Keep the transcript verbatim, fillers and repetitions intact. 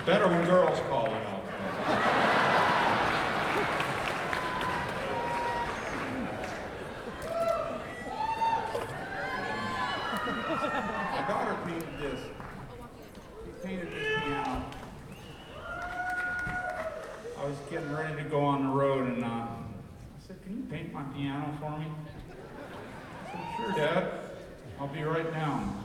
Better when girls call it out. My daughter painted this. She painted this piano. I was getting ready to go on the road, and uh, I said, "Can you paint my piano for me?" I said, "Sure, Dad. I'll be right down."